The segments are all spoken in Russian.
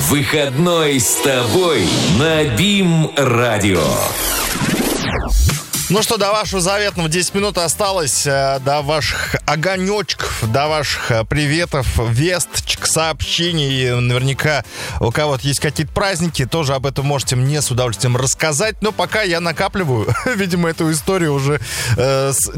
Выходной с тобой на БИМ-радио. Ну что, до вашего заветного 10 минут осталось, до ваших огонечков, до ваших приветов, весточек, сообщений. Наверняка у кого-то есть какие-то праздники, тоже об этом можете мне с удовольствием рассказать. Но пока я накапливаю, видимо, эту историю уже с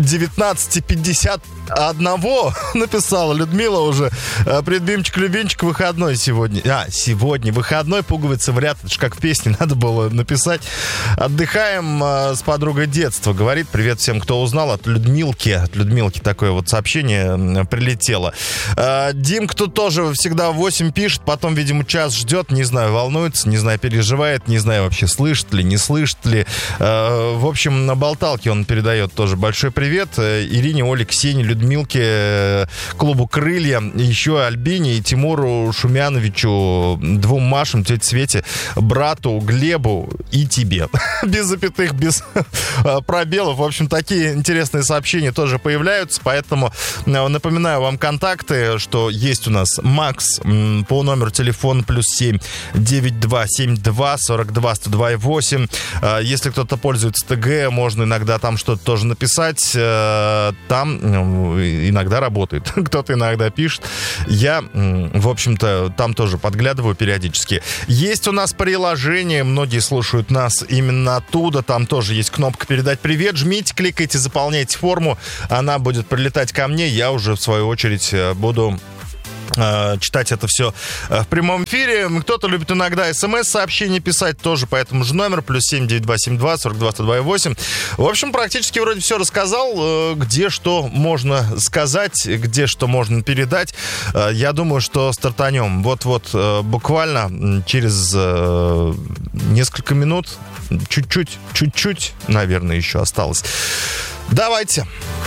19:51 написала Людмила уже. Предбимчик-любимчик, выходной сегодня. Сегодня выходной, пуговицы в ряд. Это же как в песне надо было написать. Отдыхаем с подругой детства. Говорит, привет всем, кто узнал. От Людмилки. От Людмилки такое вот сообщение прилетело. Димка тут тоже всегда в 8 пишет, потом, видимо, час ждет, не знаю, волнуется, не знаю, переживает, не знаю вообще, слышит ли, не слышит ли. В общем, на болталке он передает тоже большой привет Ирине, Оле, Ксении, Людмилке, клубу «Крылья», еще Альбине и Тимуру Шумяновичу, двум Машам, тете Свете, брату Глебу и тебе. Без запятых, без пробелов. В общем, такие интересные сообщения тоже появляются, поэтому напоминаю вам контакты, что есть у нас Макс по номеру телефона +7 9272 42 102 8. Если кто-то пользуется ТГ, можно иногда там что-то тоже написать. Там иногда работает. Кто-то иногда пишет. Я, в общем-то, там тоже подглядываю периодически. Есть у нас приложение, многие слушают нас именно оттуда. Там тоже есть кнопка «Передать привет». Жмите, кликайте, заполняйте форму. Она будет прилетать ко мне. Я уже, в свою очередь, буду читать это все в прямом эфире. Кто-то любит иногда смс-сообщения писать тоже по этому же номеру, +7 9272 42 102 8. В общем, практически вроде все рассказал, где что можно сказать, где что можно передать. Я думаю, что стартанем вот-вот буквально через несколько минут, чуть-чуть, наверное, еще осталось. Давайте.